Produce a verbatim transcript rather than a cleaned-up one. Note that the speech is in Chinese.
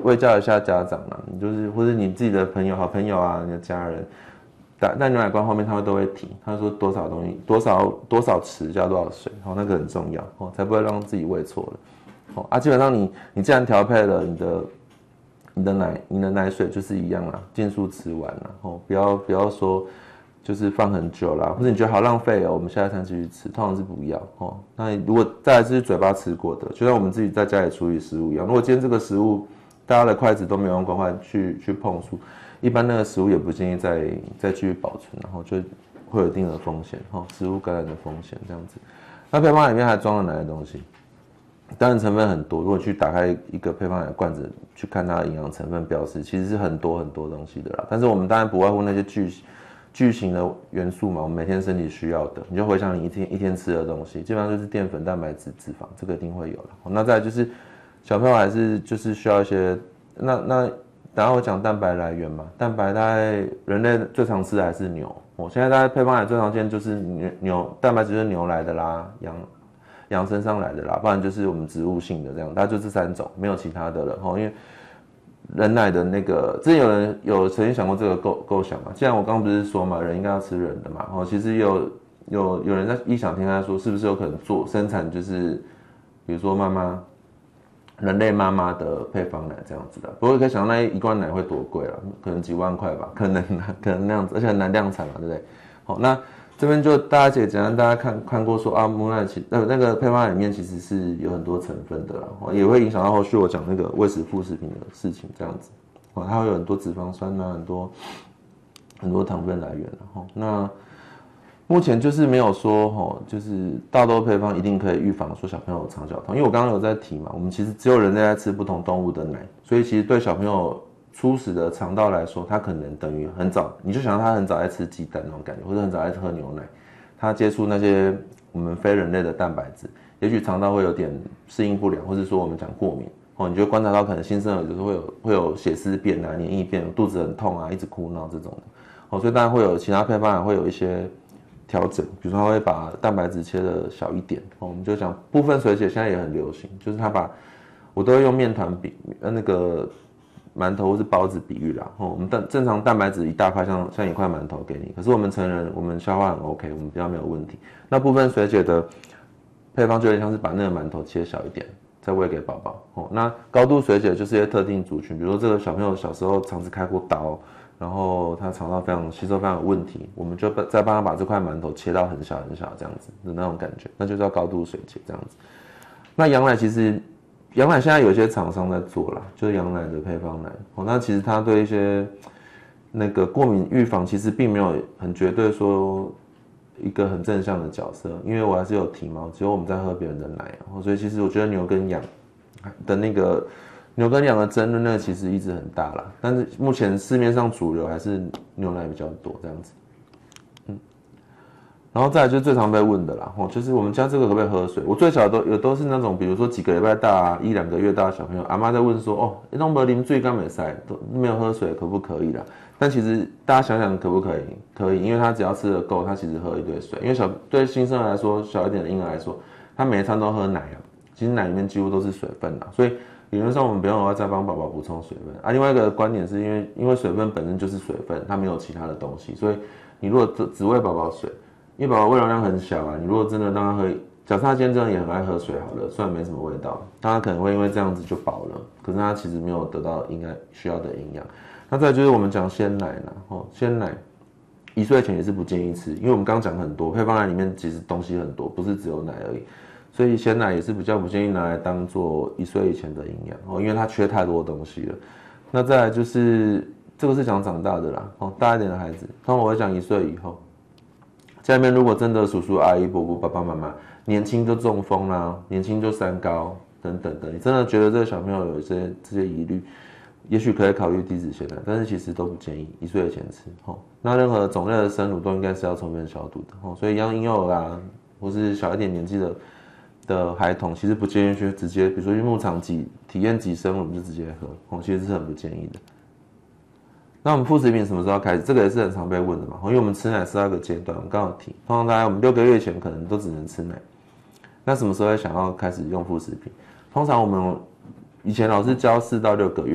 卫教一下家长啦，你就是或者你自己的朋友、好朋友啊，你的家人，在在牛奶罐后面他们都会提，他说多少东西，多少多少匙加多少水，哦，那个很重要，哦，才不会让自己喂错了。哦啊，基本上你你既然调配了你的你的奶你的奶水就是一样啦，尽数吃完啦，哦，不要不要说就是放很久啦，或者你觉得好浪费哦，我们下一餐继续吃，通常是不要哦。那如果再来是嘴巴吃过的，就像我们自己在家里处理食物一样，如果今天这个食物大家的筷子都没有用公筷去去碰触，一般那个食物也不建议再再继续保存，然后就会有一定的风险哈，食物感染的风险这样子。那配方里面还装了哪些东西？当然成分很多，如果去打开一个配方奶罐子去看它的营养成分标示，其实是很多很多东西的啦。但是我们当然不外乎那些巨巨型的元素嘛，我们每天身体需要的，你就回想你一天一天吃的东西，基本上就是淀粉、蛋白质、脂肪，这个一定会有了。那再来就是小朋友还是就是需要一些，那那等下我讲蛋白来源嘛，蛋白大概人类最常吃的还是牛，我现在大概配方奶最常见就是牛牛蛋白质就是牛来的啦，羊。羊身上来的啦，不然就是我们植物性的这样，大概就这三种，没有其他的了。因为人奶的那个，之前有人有曾经想过这个构构想嘛？既然我刚刚不是说嘛，人应该要吃人的嘛，哦，其实有有有人在异想天开说，是不是有可能做生产就是，比如说妈妈人类妈妈的配方奶这样子的？不过可以想到那一罐奶会多贵了，可能几万块吧，可能可能那样子，而且很难量产嘛，对不对？好，那。这边就大家简简单大家看看过说啊，母奶其那那个配方奶里面其实是有很多成分的啦，也会影响到后续我讲那个喂食副食品的事情这样子，它会有很多脂肪酸啊，很多很多糖分来源啦。那目前就是没有说就是大多配方一定可以预防说小朋友有肠绞痛，因为我刚刚有在提嘛，我们其实只有人类在吃不同动物的奶，所以其实对小朋友。初始的肠道来说，他可能等于很早，你就想他很早在吃鸡蛋那种感觉，或者很早在喝牛奶，他接触那些我们非人类的蛋白质，也许肠道会有点适应不良，或者说我们讲过敏哦，你就观察到可能新生儿就是会有会有血丝变啊、黏液变、肚子很痛啊、一直哭闹这种的哦，所以当然会有其他配方会有一些调整，比如说他会把蛋白质切的小一点哦，我们就讲部分水解现在也很流行，就是他把我都会用面团比呃那个。馒头或是包子比喻啦，哦，我们正正常蛋白质一大块像像一块馒头给你，可是我们成人我们消化很 OK， 我们比较没有问题。那部分水解的配方就有点像是把那个馒头切小一点，再喂给宝宝。哦，那高度水解就是一些特定族群，比如说这个小朋友小时候肠子开过刀，然后他肠道非常吸收非常有问题，我们就再帮他把这块馒头切到很小很小这样子的那种感觉，那就叫高度水解这样子。那羊奶其实。羊奶现在有一些厂商在做啦，就是羊奶的配方奶。哦，那其实它对一些那个过敏预防，其实并没有很绝对说一个很正向的角色，因为我还是有提嘛，只有我们在喝别人的奶，哦，所以其实我觉得牛跟羊的那个牛跟羊的争论，那个其实一直很大啦。但是目前市面上主流还是牛奶比较多这样子。然后再来就是最常被问的啦，就是我们家这个可不可以喝水？我最小的都有都是那种，比如说几个礼拜大啊，一两个月大的小朋友，阿妈在问说，哦，你都没啉水干没塞，都没有喝水，可不可以啦？但其实大家想想可不可以？可以，因为他只要吃得够，他其实喝一堆水。因为小对新生儿来说，小一点的婴儿来说，他每一餐都喝奶啊，其实奶里面几乎都是水分啦，所以理论上我们不用额外再帮宝宝补充水分啊。另外一个观点是因为因为水分本身就是水分，它没有其他的东西，所以你如果只只喂宝宝水。因为宝宝喂容量很小啊，你如果真的让他喝，假设他今天真的也很爱喝水好了，虽然没什么味道，但他可能会因为这样子就饱了，可是他其实没有得到应该需要的营养。那再来就是我们讲鲜奶啦，哦，鲜奶一岁前也是不建议吃，因为我们刚刚讲很多配方奶里面其实东西很多，不是只有奶而已，所以鲜奶也是比较不建议拿来当做一岁以前的营养哦，因为它缺太多东西了。那再来就是这个是讲长大的啦，哦，大一点的孩子，通常我会讲一岁以后。下面如果真的叔叔阿姨伯伯爸爸妈妈年轻就中风啦，年轻就三高等等的，你真的觉得这个小朋友有这些这些疑虑，也许可以考虑低脂鲜奶，但是其实都不建议一岁以前吃。哦，那任何种类的生乳都应该是要充分消毒的。哦，所以像婴幼儿啊，或是小一点年纪的的孩童，其实不建议去直接，比如说去牧场挤体验挤生乳就直接喝，哦，其实是很不建议的。那我们副食品什么时候要开始？这个也是很常被问的嘛，因为我们吃奶是要一个阶段，我刚好提，通常大概我们六个月前可能都只能吃奶，那什么时候会想要开始用副食品？通常我们以前老师教四到六个月。